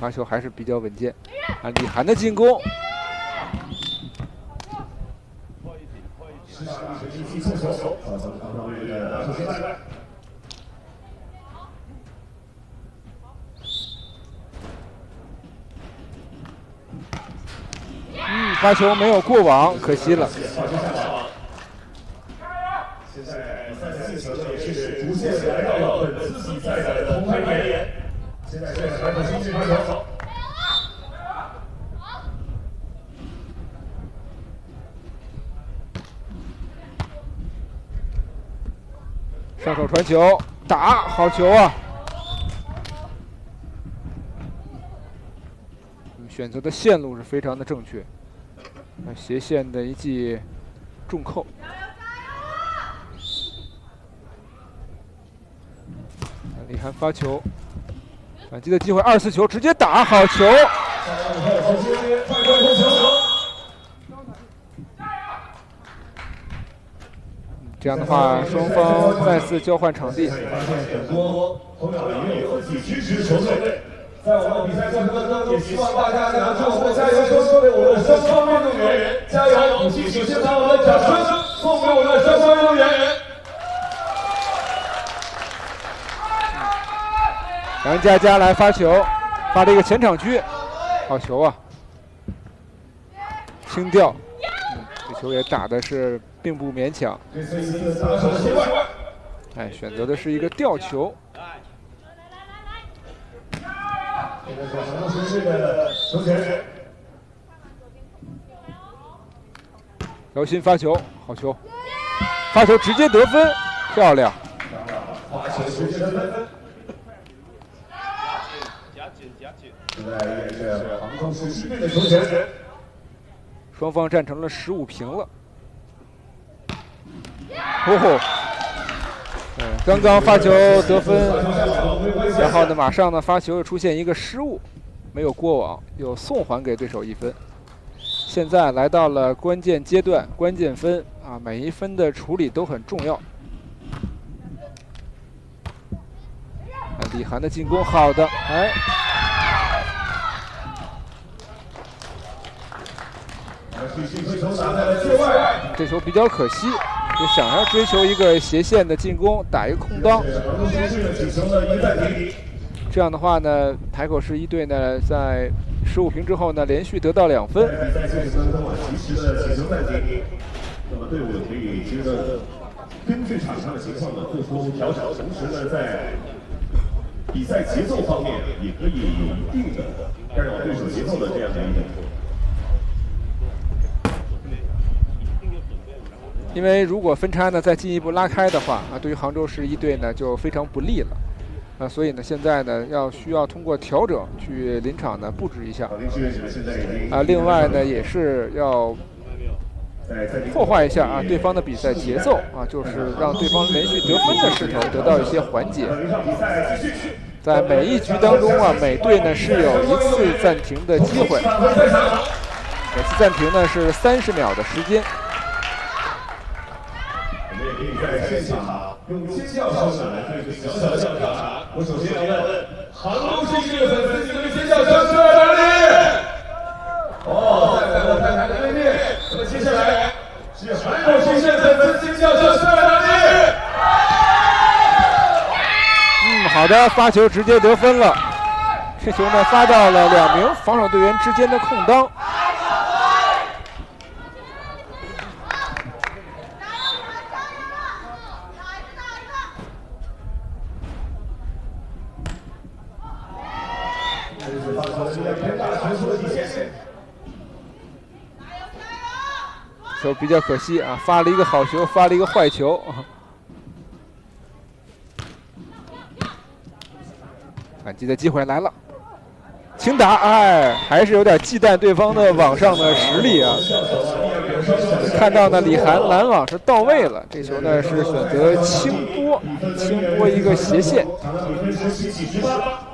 发球还是比较稳健。啊，李涵的进攻。发球没有过网，可惜了。 现在比赛进行的也是逐渐来到了本次比赛的红牌点。现在是海口新区发球。 上手传球，打，好球啊！选择的线路是非常的正确。斜线的一记重扣。李涵发球，反击的机会，24球直接打，好球！这样的话，双方再次交换场地。 很多同样也有自己支持球队。在我们比赛过程当中，希望大家能给我们加油，说给我们双方运动员加油！请首先把我们的掌声送给我们的双方运动员。 杨佳佳来发球，发了一个前场区，好球啊！轻吊，这球也打的是并不勉强。哎，选择的是一个吊球。姚鑫发球，好球！发球直接得分，漂亮！ 发球直接得分。现在也是杭州市西队的球权。 双方战成了15平了。哦，刚刚发球得分，然后呢，马上呢发球又出现一个失误，没有过网，又送还给对手1分。现在来到了关键阶段，关键分啊，每一分的处理都很重要。李涵的进攻好的，哎。这球比较可惜，就想要追求一个斜线的进攻，打一个空当。这样的话呢，海口市一队呢在15平之后呢，连续得到2分。 那么队伍可以接着根据场上的情况呢做出调整，同时呢在比赛节奏方面也可以有一定的干扰对手节奏的这样的一种。 因为如果分差呢再进一步拉开的话啊，对于杭州市一队呢就非常不利了啊，所以呢现在呢需要通过调整去临场呢布置一下啊，另外呢也是要破坏一下啊对方的比赛节奏啊，就是让对方连续得分的势头得到一些缓解。在每一局当中啊，每队呢是有1次暂停的机会，每次暂停呢是30秒的时间。 可以在现场用尖叫声来对这个小小的调查。我首先要问杭州市一队的粉丝，你们的尖叫声是在哪里？哦，在我看台的对面。那么接下来是韩口市一队的粉丝，尖叫声是在哪里？ 好的，发球直接得分了。这球呢发到了2名防守队员之间的空当。球比较可惜啊，发了一个好球，发了一个坏球。反击的机会来了，轻打，哎，还是有点忌惮对方的网上的实力啊。看到呢，李涵拦网是到位了，这球呢是选择轻拨一个斜线。